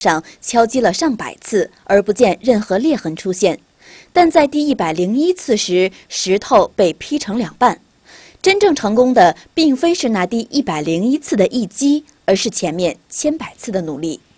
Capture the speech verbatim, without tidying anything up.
上敲击了上百次，而不见任何裂痕出现。但在第一百零一次时，石头被劈成两半。真正成功的，并非是那第一百零一次的一击，而是前面千百次的努力。